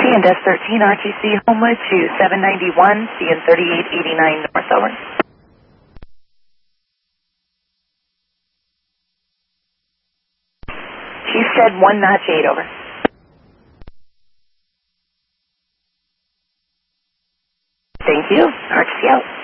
and S13 RTC Homewood to 791, CN 3889 North, over. She said 1 notch 8, over. Thank you. RTC out.